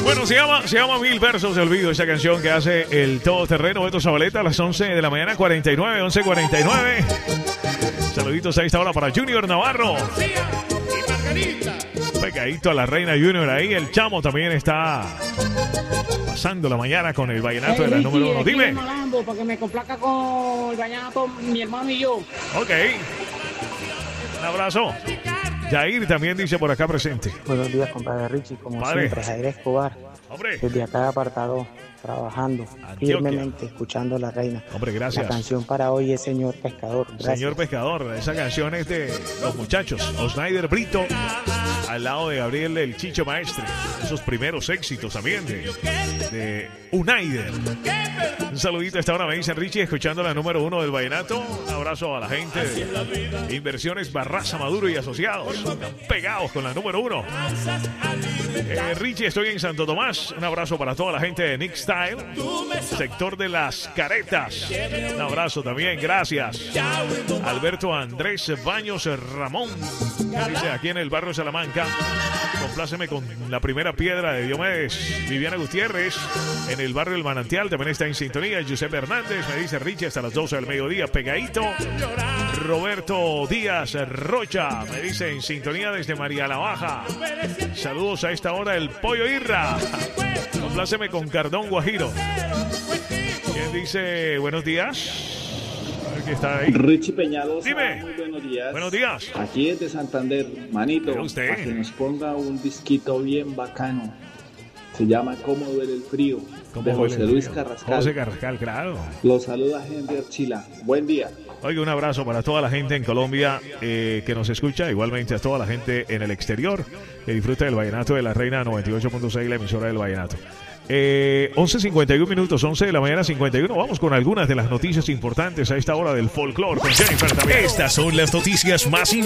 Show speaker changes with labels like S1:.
S1: Bueno, se llama Mil Versos de Olvido, esa canción que hace el todoterreno Beto Zabaleta a las 11 de la mañana, 11:49. Saluditos a esta hora para Junior Navarro. Pegadito a la Reina Junior ahí. El Chamo también está pasando la mañana con el vallenato de la número 1. Dime.
S2: Para que me complazca con el vallenato, mi hermano y yo.
S1: Ok. Un abrazo. Jair también dice por acá presente.
S3: Buenos días, compadre Richie. Como siempre, Jair Escobar.
S1: Hombre.
S3: Desde acá apartado, trabajando firmemente, escuchando La Reina.
S1: Hombre, gracias.
S3: La canción para hoy es Señor Pescador. Gracias.
S1: Señor Pescador, esa canción es de los muchachos. Osnaider Brito, al lado de Gabriel el Chicho Maestre. Esos primeros éxitos también de Unaider. Un saludito a esta hora, me dicen Richie, escuchando la número 1 del vallenato. Un abrazo a la gente de Inversiones Barraza Maduro y Asociados. Están pegados con la número 1. Richie, estoy en Santo Tomás. Un abrazo para toda la gente de Nick Style, sector de Las Caretas. Un abrazo también, gracias. Alberto Andrés Baños Ramón dice aquí en el barrio Salamanca. Compláceme con la primera piedra de Diomedes. Viviana Gutiérrez en el barrio El Manantial también está en sintonía. Giuseppe Hernández me dice Richie hasta las 12 del mediodía pegadito. Roberto Díaz Rocha me dice en sintonía desde María la Baja. Saludos a esta hora el Pollo Irra. Compláceme con Cardón Guajiro. ¿Quién dice buenos días? Que está ahí.
S4: Richie Peñalosa,
S1: dime.
S4: Muy buenos días.
S1: Buenos días.
S4: Aquí desde Santander, manito,
S1: usted?
S4: para que nos ponga un disquito bien bacano. Se llama ¿Cómo duele el frío? De José Luis Carrascal.
S1: José Carrascal, claro.
S4: Los saluda Henry Archila. Buen día.
S1: Oiga, un abrazo para toda la gente en Colombia que nos escucha, igualmente a toda la gente en el exterior que disfruta del vallenato de la Reina 98.6, la emisora del vallenato. 11:51, 11 de la mañana 51. Vamos con algunas de las noticias importantes a esta hora del folclore con Jennifer también.
S5: Estas son las noticias más importantes